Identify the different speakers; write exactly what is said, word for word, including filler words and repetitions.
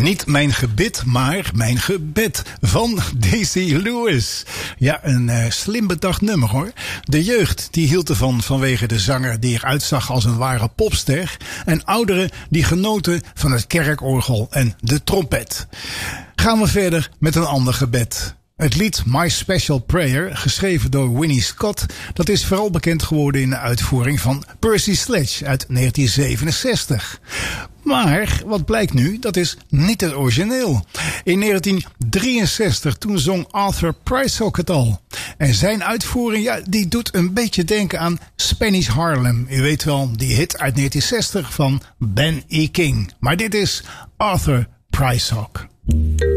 Speaker 1: Niet mijn gebit, maar mijn gebed van Daisy Lewis. Ja, een uh, slim bedacht nummer hoor. De jeugd die hield ervan vanwege de zanger die eruit zag als een ware popster. En ouderen die genoten van het kerkorgel en de trompet. Gaan we verder met een ander gebed. Het lied My Special Prayer, geschreven door Winnie Scott, dat is vooral bekend geworden in de uitvoering van Percy Sledge uit negentien zevenenzestig. Maar wat blijkt nu, dat is niet het origineel. In negentien drieënzestig toen zong Arthur Prysock het al. En zijn uitvoering, ja, die doet een beetje denken aan Spanish Harlem. U weet wel, die hit uit negentien zestig van Ben E. King. Maar dit is Arthur Prysock.